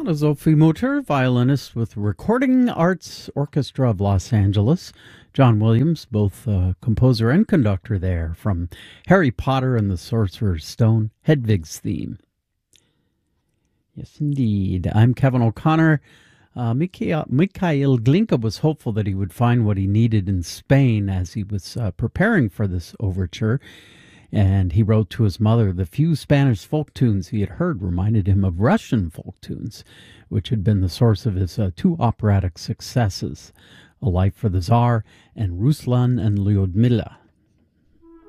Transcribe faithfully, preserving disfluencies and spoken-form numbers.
is Sophie Mutter, violinist with Recording Arts Orchestra of Los Angeles. John Williams, both uh, composer and conductor there, from Harry Potter and the Sorcerer's Stone, Hedwig's theme. Yes, indeed. I'm Kevin O'Connor. Uh, Mikhail, Mikhail Glinka was hopeful that he would find what he needed in Spain as he was uh, preparing for this overture. And he wrote to his mother, the few Spanish folk tunes he had heard reminded him of Russian folk tunes, which had been the source of his uh, two operatic successes, A Life for the Tsar and Ruslan and Lyudmila.